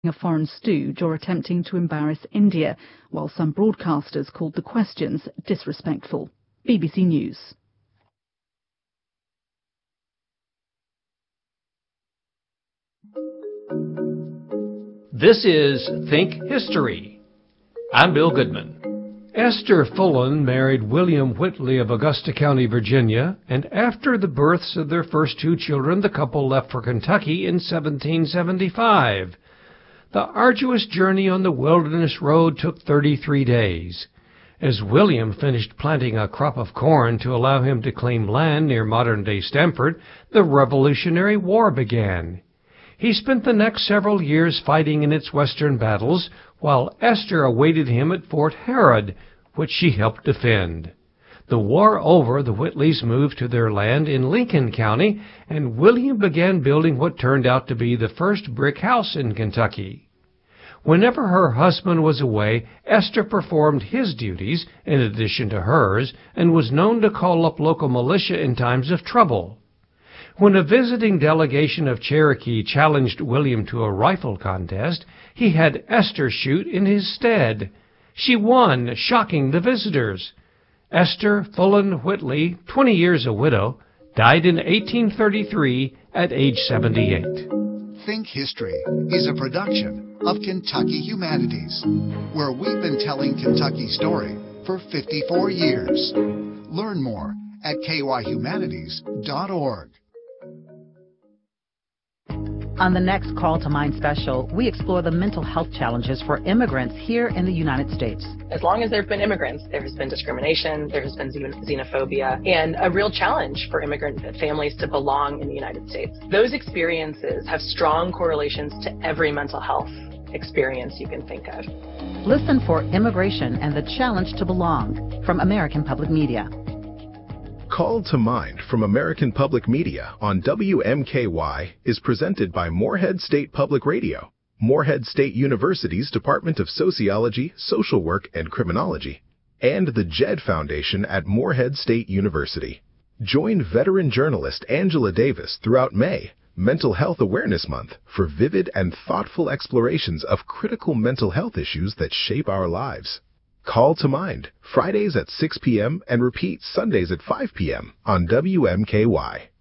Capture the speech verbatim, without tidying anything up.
a foreign stooge or attempting to embarrass India, while some broadcasters called the questions disrespectful. B B C News. This is Think History. I'm Bill Goodman. Esther Fullen married William Whitley of Augusta County, Virginia, and after the births of their first two children, the couple left for Kentucky in seventeen seventy-five. The arduous journey on the Wilderness Road took thirty-three days. As William finished planting a crop of corn to allow him to claim land near modern-day Stamford, the Revolutionary War began. He spent the next several years fighting in its western battles, while Esther awaited him at Fort Harrod, which she helped defend. The war over, the Whitleys moved to their land in Lincoln County, and William began building what turned out to be the first brick house in Kentucky. Whenever her husband was away, Esther performed his duties in addition to hers, and was known to call up local militia in times of trouble. When a visiting delegation of Cherokee challenged William to a rifle contest, he had Esther shoot in his stead. She won, shocking the visitors. Esther Fullen Whitley, twenty years a widow, died in eighteen thirty-three at age seventy-eight. Think History is a production of Kentucky Humanities, where we've been telling Kentucky's story for fifty-four years. Learn more at k y humanities dot org. On the next Call to Mind special, we explore the mental health challenges for immigrants here in the United States. As long as there have been immigrants, there has been discrimination, there has been xenophobia, and a real challenge for immigrant families to belong in the United States. Those experiences have strong correlations to every mental health experience you can think of. Listen for Immigration and the Challenge to Belong from American Public Media. Call to Mind from American Public Media on W M K Y is presented by Morehead State Public Radio, Morehead State University's Department of Sociology, Social Work, and Criminology, and the Jed Foundation at Morehead State University. Join veteran journalist Angela Davis throughout May, Mental Health Awareness Month, for vivid and thoughtful explorations of critical mental health issues that shape our lives. Call to Mind, Fridays at six p.m. and repeat Sundays at five p.m. on W M K Y.